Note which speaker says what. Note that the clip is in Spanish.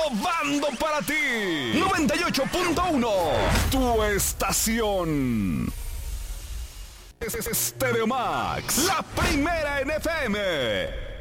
Speaker 1: innovando para ti. 98.1, tu estación. Stereo Max, la primera en FM.